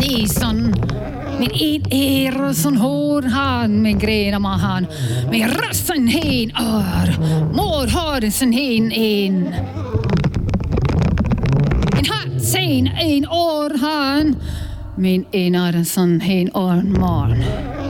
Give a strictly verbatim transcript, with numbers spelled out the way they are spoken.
Nison. Min en er som hår han med grena mahan. Min rösten hen är. Mor har sin hen en. Min hatt sen en år han. Min en är en sån hen år morgon.